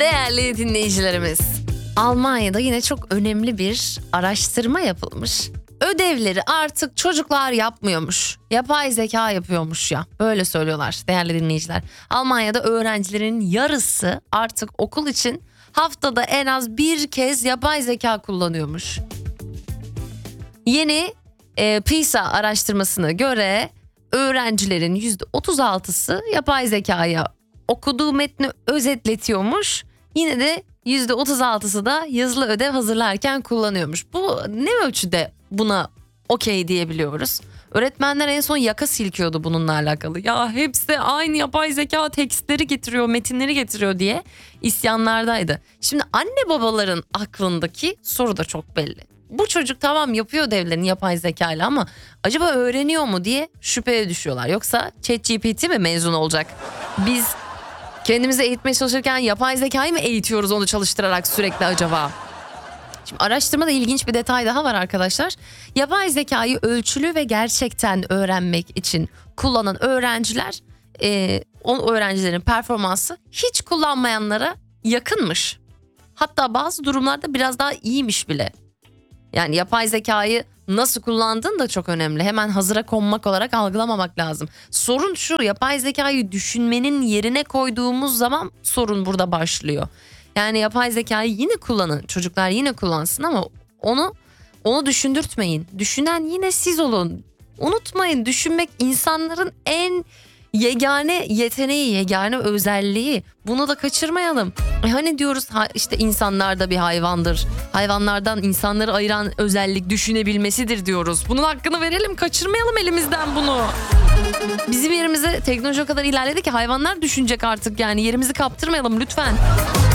Değerli dinleyicilerimiz, Almanya'da yine çok önemli bir araştırma yapılmış. Ödevleri artık çocuklar yapmıyormuş. Yapay zeka yapıyormuş ya. Böyle söylüyorlar değerli dinleyiciler. Almanya'da öğrencilerin yarısı artık okul için haftada en az bir kez yapay zeka kullanıyormuş. Yeni PISA araştırmasına göre öğrencilerin %36'sı yapay zekaya okuduğu metni özetletiyormuş. Yine de %36'sı da yazılı ödev hazırlarken kullanıyormuş. Bu ne ölçüde buna okey diyebiliyoruz? Öğretmenler en son yaka silkiyordu bununla alakalı. Ya hepsi aynı yapay zeka tekstleri getiriyor, metinleri getiriyor diye isyanlardaydı. Şimdi anne babaların aklındaki soru da çok belli. Bu çocuk tamam yapıyor ödevlerini yapay zekayla ama acaba öğreniyor mu diye şüpheye düşüyorlar. Yoksa ChatGPT mi mezun olacak? Biz kendimizi eğitmeye çalışırken yapay zekayı mı eğitiyoruz onu çalıştırarak sürekli acaba? Şimdi araştırmada ilginç bir detay daha var arkadaşlar. Yapay zekayı ölçülü ve gerçekten öğrenmek için kullanan öğrenciler, o öğrencilerin performansı hiç kullanmayanlara yakınmış. Hatta bazı durumlarda biraz daha iyiymiş bile. Yani yapay zekayı nasıl kullandığın da çok önemli. Hemen hazıra konmak olarak algılamamak lazım. Sorun şu, yapay zekayı düşünmenin yerine koyduğumuz zaman sorun burada başlıyor. Yani yapay zekayı yine kullanın, çocuklar yine kullansın ama onu düşündürtmeyin. Düşünen yine siz olun. Unutmayın, düşünmek insanların en yegane yeteneği, yegane özelliği. Bunu da kaçırmayalım. Hani diyoruz işte insanlar da bir hayvandır. Hayvanlardan insanları ayıran özellik düşünebilmesidir diyoruz. Bunun hakkını verelim, kaçırmayalım elimizden bunu. Bizim yerimize teknoloji o kadar ilerledi ki hayvanlar düşünecek artık, yani yerimizi kaptırmayalım lütfen.